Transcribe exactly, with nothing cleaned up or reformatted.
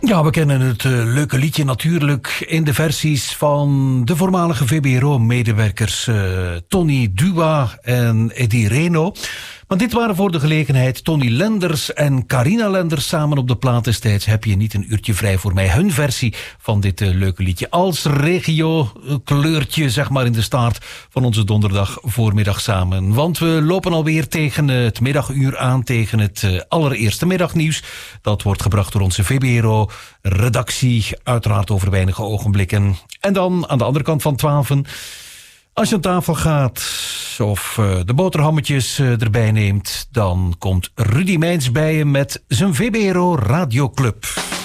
Ja, we kennen het uh, leuke liedje natuurlijk in de versies van de voormalige V B R O-medewerkers uh, Tony Dua en Eddie Reno. Maar dit waren voor de gelegenheid Tony Lenders en Carina Lenders samen op de plaat destijds. Heb je niet een uurtje vrij voor mij? Hun versie van dit uh, leuke liedje. Als regio kleurtje, zeg maar, in de staart van onze donderdag voormiddag samen. Want we lopen alweer tegen het middaguur aan, tegen het uh, allereerste middagnieuws. Dat wordt gebracht door onze V B R O-redactie, uiteraard over weinige ogenblikken. En dan aan de andere kant van twaalfen, als je aan tafel gaat of uh, de boterhammetjes uh, erbij neemt, dan komt Rudy Meijns bij je met zijn V B R O Radioclub.